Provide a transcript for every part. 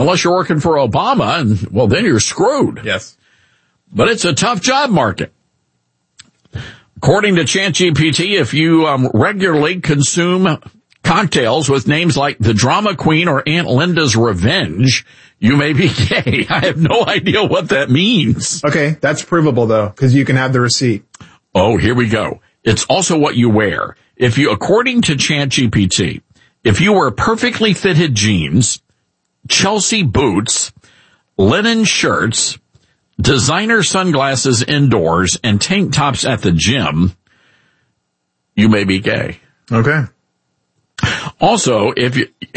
unless you're working for Obama, and, well, then you're screwed. Yes. But it's a tough job market. According to ChatGPT, if you regularly consume cocktails with names like the Drama Queen or Aunt Linda's Revenge, you may be gay. I have no idea what that means. Okay, that's provable, though, because you can have the receipt. Oh, here we go. It's also what you wear. According to ChatGPT, if you wear perfectly fitted jeans, Chelsea boots, linen shirts, designer sunglasses indoors, and tank tops at the gym, you may be gay. Okay. Also, if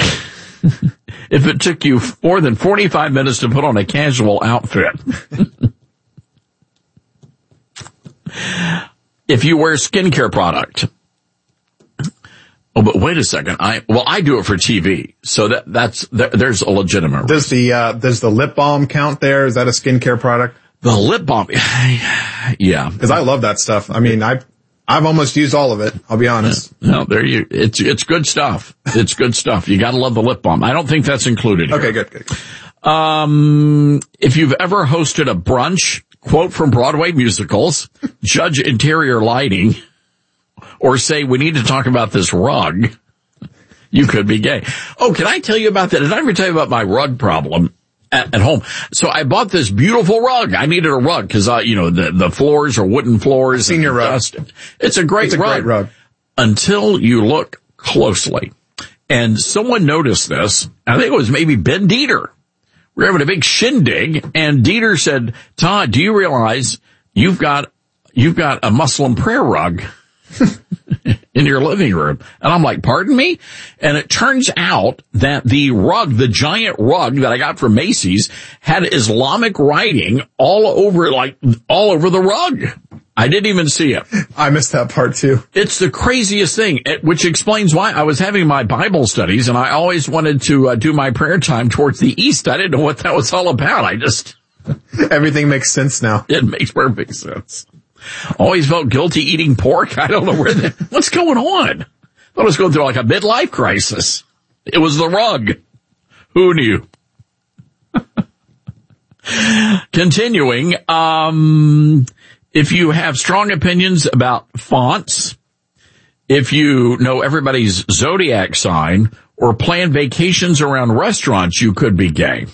it took you more than 45 minutes to put on a casual outfit, if you wear skincare product. Oh, but wait a second. I do it for TV. So there's a legitimate. Does the lip balm count there? Is that a skincare product? The lip balm. Yeah. Because I love that stuff. I mean, I've almost used all of it. I'll be honest. No, it's good stuff. It's good stuff. You gotta love the lip balm. I don't think that's included here. Okay, good. If you've ever hosted a brunch, quote from Broadway musicals, judge interior lighting, or say, we need to talk about this rug, you could be gay. Oh, can I tell you about that? Did I ever tell you about my rug problem at home? So I bought this beautiful rug. I needed a rug because, the floors are wooden floors. I've seen your rug. It's a great rug. Until you look closely. And someone noticed this. I think it was maybe Ben Dieter. We were having a big shindig, and Dieter said, Todd, do you realize you've got a Muslim prayer rug in your living room? And I'm like, pardon me? And it turns out that the giant rug that I got from Macy's had Islamic writing all over the rug. I didn't even see it. I missed that part too. It's the craziest thing, which explains why I was having my Bible studies and I always wanted to do my prayer time towards the east. I didn't know what that was all about. Everything makes sense now. It makes perfect sense. Always felt guilty eating pork. I don't know what's going on. I thought I was going through like a midlife crisis. It was the rug. Who knew? Continuing, if you have strong opinions about fonts, if you know everybody's zodiac sign, or plan vacations around restaurants, you could be gay.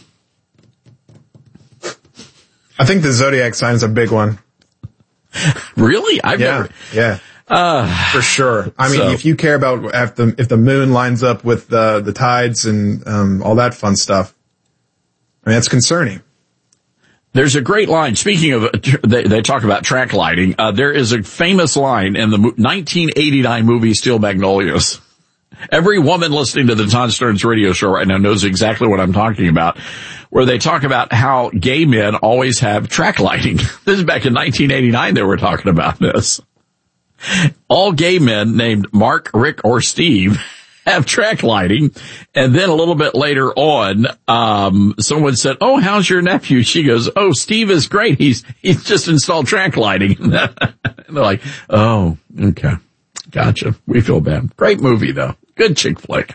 I think the zodiac sign is a big one. Really? Yeah. For sure. I mean, if you care about if the moon lines up with the tides and all that fun stuff, I mean, that's concerning. There's a great line. Speaking of, they talk about track lighting. There is a famous line in the 1989 movie Steel Magnolias. Every woman listening to the Todd Stearns radio show right now knows exactly what I'm talking about, where they talk about how gay men always have track lighting. This is back in 1989 they were talking about this. All gay men named Mark, Rick, or Steve have track lighting. And then a little bit later on, someone said, oh, how's your nephew? She goes, oh, Steve is great. He's just installed track lighting. And they're like, oh, okay. Gotcha. We feel bad. Great movie though. Good chick flick.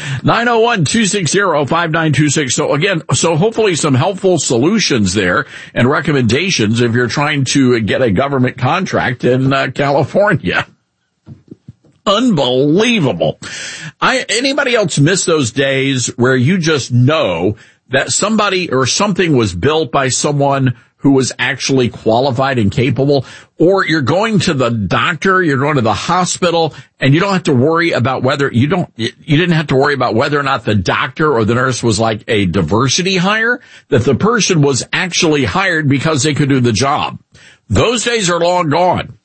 901-260-5926. So hopefully some helpful solutions there and recommendations if you're trying to get a government contract in California. Unbelievable. Anybody else miss those days where you just know that somebody or something was built by someone who was actually qualified and capable? Or you're going to the doctor, you're going to the hospital, and you don't have to worry about you didn't have to worry about whether or not the doctor or the nurse was like a diversity hire, that the person was actually hired because they could do the job. Those days are long gone.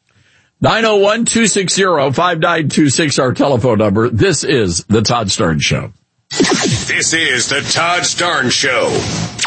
901-260-5926, our telephone number. This is the Todd Stearns Show. This is the Todd Stearns Show.